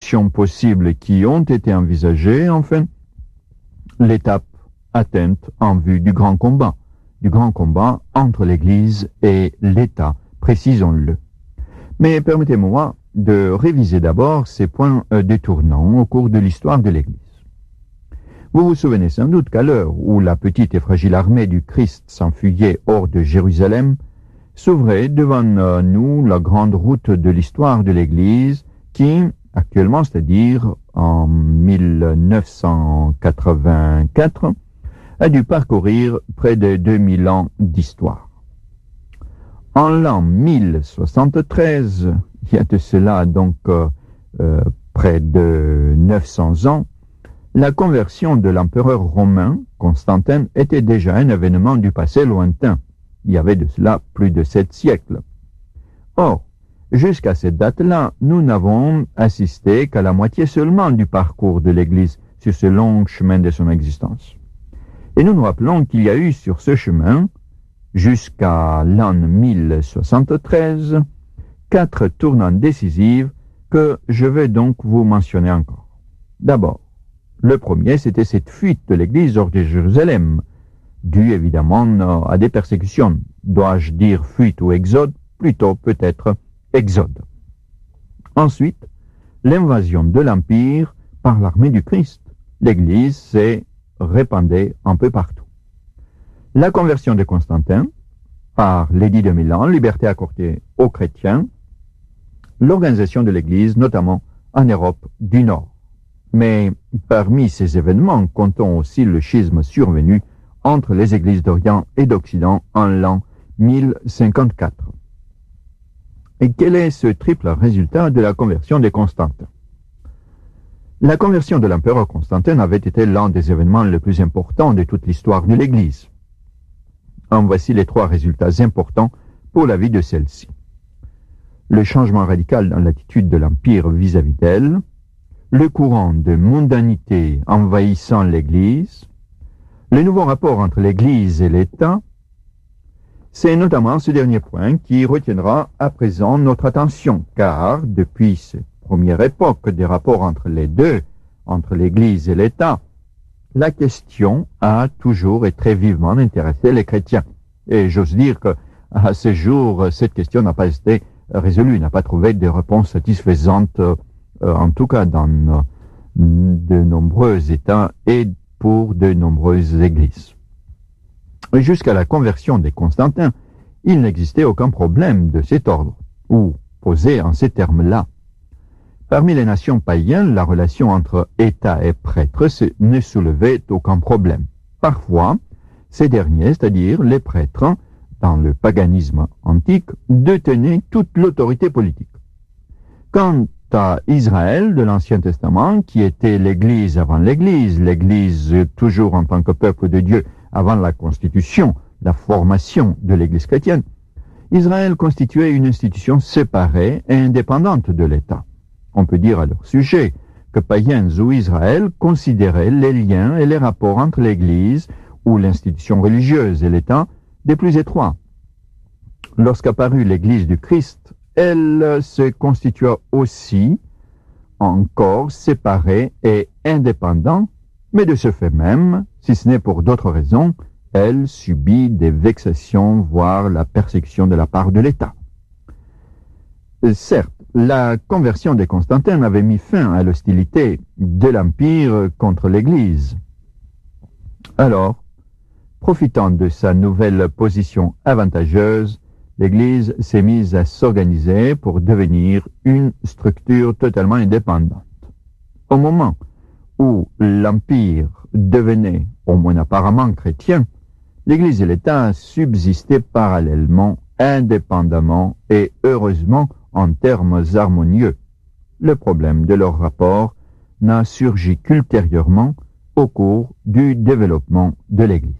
solutions possibles qui ont été envisagées, enfin, l'étape atteinte en vue du grand combat entre l'Église et l'État, précisons-le. Mais permettez-moi de réviser d'abord ces points détournants au cours de l'histoire de l'Église. Vous vous souvenez sans doute qu'à l'heure où la petite et fragile armée du Christ s'enfuyait hors de Jérusalem, s'ouvrait devant nous la grande route de l'histoire de l'Église qui, actuellement, c'est-à-dire en 1984, a dû parcourir près de 2000 ans d'histoire. En l'an 1073, il y a de cela donc près de 900 ans, la conversion de l'empereur romain, Constantin, était déjà un événement du passé lointain. Il y avait de cela plus de 7 siècles. Or, jusqu'à cette date-là, nous n'avons assisté qu'à la moitié seulement du parcours de l'Église sur ce long chemin de son existence. Et nous nous rappelons qu'il y a eu sur ce chemin, jusqu'à l'an 1073, 4 tournants décisifs que je vais donc vous mentionner encore. D'abord, le premier, c'était cette fuite de l'Église hors de Jérusalem, due évidemment à des persécutions. Dois-je dire fuite ou exode? Plutôt peut-être exode. Ensuite, l'invasion de l'Empire par l'armée du Christ. L'Église s'est répandue un peu partout. La conversion de Constantin par l'édit de Milan, liberté accordée aux chrétiens, l'organisation de l'Église, notamment en Europe du Nord. Mais parmi ces événements, comptons aussi le schisme survenu entre les églises d'Orient et d'Occident en l'an 1054. Et quel est ce triple résultat de la conversion de Constantin? La conversion de l'empereur Constantin avait été l'un des événements les plus importants de toute l'histoire de l'Église. En voici les 3 résultats importants pour la vie de celle-ci. Le changement radical dans l'attitude de l'Empire vis-à-vis d'elle, le courant de mondanité envahissant l'Église, le nouveau rapport entre l'Église et l'État, c'est notamment ce dernier point qui retiendra à présent notre attention, car depuis cette première époque des rapports entre les deux, entre l'Église et l'État, la question a toujours et très vivement intéressé les chrétiens. Et j'ose dire qu'à ce jour, cette question n'a pas été résolue, n'a pas trouvé de réponse satisfaisante, en tout cas dans de nombreux États et pour de nombreuses églises. Jusqu'à la conversion des Constantins, il n'existait aucun problème de cet ordre, ou posé en ces termes-là. Parmi les nations païennes, la relation entre État et prêtre ne soulevait aucun problème. Parfois, ces derniers, c'est-à-dire les prêtres, dans le paganisme antique, détenaient toute l'autorité politique. Quant à Israël de l'Ancien Testament, qui était l'Église avant l'Église toujours en tant que peuple de Dieu avant la constitution, la formation de l'Église chrétienne, Israël constituait une institution séparée et indépendante de l'État. On peut dire à leur sujet que païens ou Israël considéraient les liens et les rapports entre l'Église ou l'institution religieuse et l'État des plus étroits. Lorsqu'apparut l'Église du Christ, elle se constitua aussi encore séparée et indépendante, mais de ce fait même, si ce n'est pour d'autres raisons, elle subit des vexations, voire la persécution de la part de l'État. Certes, la conversion de Constantin avait mis fin à l'hostilité de l'Empire contre l'Église. Alors, profitant de sa nouvelle position avantageuse, l'Église s'est mise à s'organiser pour devenir une structure totalement indépendante. Au moment où l'Empire devenait, au moins apparemment chrétien, l'Église et l'État subsistaient parallèlement, indépendamment et heureusement en termes harmonieux. Le problème de leur rapport n'a surgi qu'ultérieurement au cours du développement de l'Église.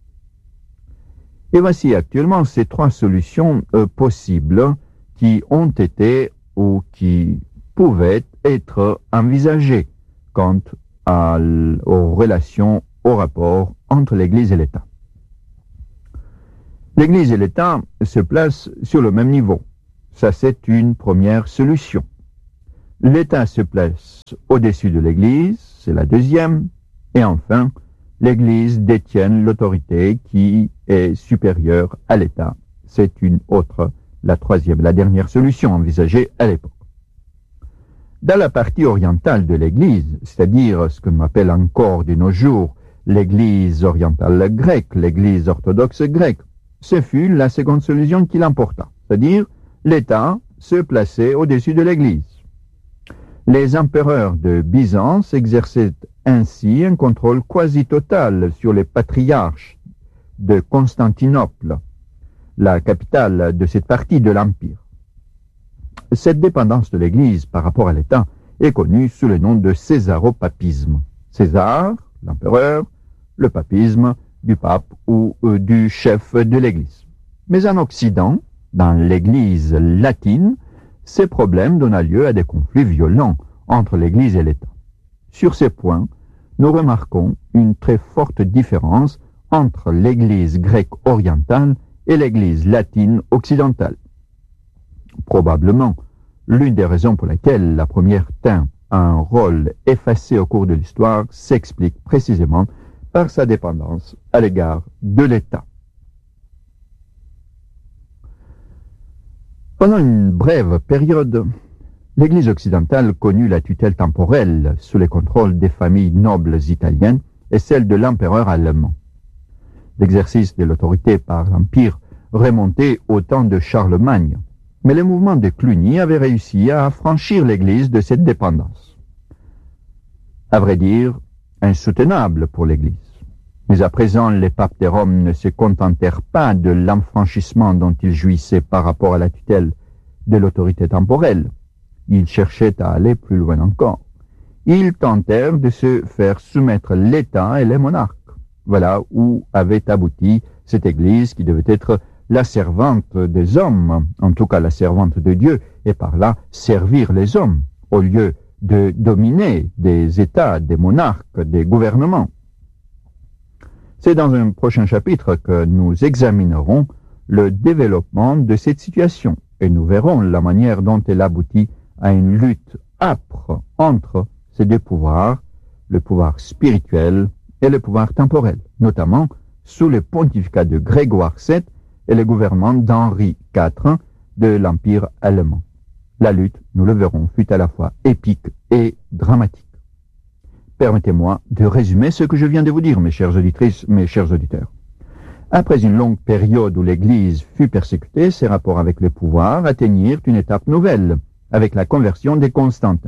Et voici actuellement ces 3 solutions possibles qui ont été ou qui pouvaient être envisagées quant aux relations, aux rapports entre l'Église et l'État. L'Église et l'État se placent sur le même niveau. Ça, c'est une première solution. L'État se place au-dessus de l'Église, c'est la deuxième. Et enfin, l'Église détient l'autorité qui est supérieure à l'État. C'est une autre, la troisième, la dernière solution envisagée à l'époque. Dans la partie orientale de l'Église, c'est-à-dire ce que l'on appelle encore de nos jours l'Église orientale grecque, l'Église orthodoxe grecque, ce fut la seconde solution qui l'emporta, c'est-à-dire l'État se plaçait au-dessus de l'Église. Les empereurs de Byzance exerçaient ainsi un contrôle quasi total sur les patriarches de Constantinople, la capitale de cette partie de l'Empire. Cette dépendance de l'Église par rapport à l'État est connue sous le nom de césaropapisme. César, l'empereur, le papisme du pape ou du chef de l'Église. Mais en Occident, dans l'Église latine, ces problèmes donnent lieu à des conflits violents entre l'Église et l'État. Sur ces points, nous remarquons une très forte différence entre l'Église grecque orientale et l'Église latine occidentale. Probablement, l'une des raisons pour lesquelles la première tint un rôle effacé au cours de l'histoire s'explique précisément par sa dépendance à l'égard de l'État. Pendant une brève période, l'Église occidentale connut la tutelle temporelle sous le contrôle des familles nobles italiennes et celle de l'empereur allemand. L'exercice de l'autorité par l'Empire remontait au temps de Charlemagne, mais le mouvement de Cluny avait réussi à affranchir l'Église de cette dépendance. À vrai dire, insoutenable pour l'Église. Mais à présent, les papes de Rome ne se contentèrent pas de l'enfranchissement dont ils jouissaient par rapport à la tutelle de l'autorité temporelle. Ils cherchaient à aller plus loin encore. Ils tentèrent de se faire soumettre l'État et les monarques. Voilà où avait abouti cette Église qui devait être la servante des hommes, en tout cas la servante de Dieu, et par là servir les hommes, au lieu de dominer des États, des monarques, des gouvernements. C'est dans un prochain chapitre que nous examinerons le développement de cette situation et nous verrons la manière dont elle aboutit à une lutte âpre entre ces deux pouvoirs, le pouvoir spirituel et le pouvoir temporel, notamment sous le pontificat de Grégoire VII et le gouvernement d'Henri IV de l'Empire allemand. La lutte, nous le verrons, fut à la fois épique et dramatique. Permettez-moi de résumer ce que je viens de vous dire, mes chères auditrices, mes chers auditeurs. Après une longue période où l'Église fut persécutée, ses rapports avec le pouvoir atteignirent une étape nouvelle, avec la conversion des Constantins.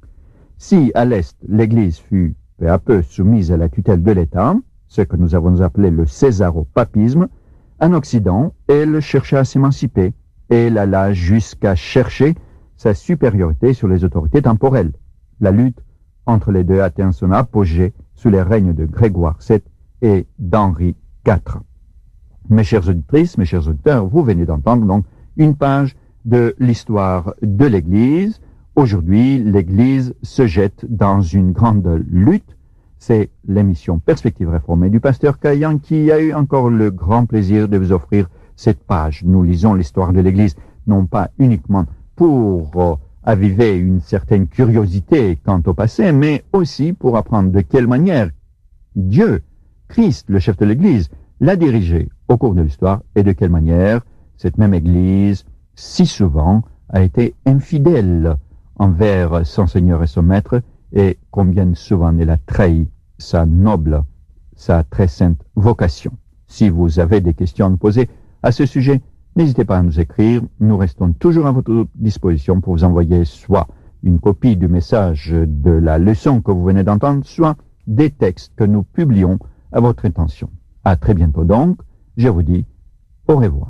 Si à l'Est, l'Église fut peu à peu soumise à la tutelle de l'État, ce que nous avons appelé le césaropapisme, en Occident, elle chercha à s'émanciper et elle alla jusqu'à chercher sa supériorité sur les autorités temporelles. La lutte entre les deux atteint son apogée sous les règnes de Grégoire VII et d'Henri IV. Mes chères auditrices, mes chers auditeurs, vous venez d'entendre donc une page de l'histoire de l'Église. Aujourd'hui, l'Église se jette dans une grande lutte. C'est l'émission Perspective réformée du pasteur Kayan qui a eu encore le grand plaisir de vous offrir cette page. Nous lisons l'histoire de l'Église, non pas uniquement pour aviver une certaine curiosité quant au passé, mais aussi pour apprendre de quelle manière Dieu, Christ, le chef de l'Église, l'a dirigé au cours de l'histoire et de quelle manière cette même Église, si souvent, a été infidèle envers son Seigneur et son Maître et combien souvent elle a trahi sa noble, sa très sainte vocation. Si vous avez des questions à nous poser à ce sujet, n'hésitez pas à nous écrire. Nous restons toujours à votre disposition pour vous envoyer soit une copie du message de la leçon que vous venez d'entendre, soit des textes que nous publions à votre intention. À très bientôt donc. Je vous dis au revoir.